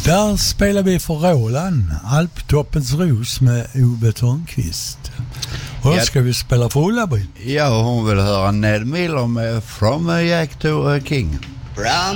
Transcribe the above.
Där spelar vi för Roland, Alptoppens ros med Ove Törnqvist. Och då ska vi spela för Ulla-Britt. Ja, hon vill höra Ned Miller med From a Jack to a King.